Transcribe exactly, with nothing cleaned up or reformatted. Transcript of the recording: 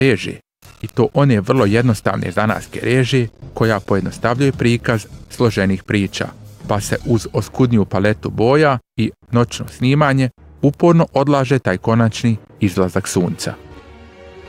reže, i to one vrlo jednostavne zanatske reže koja pojednostavljuje prikaz složenih priča, pa se uz oskudniju paletu boja i noćno snimanje uporno odlaže taj konačni izlazak sunca.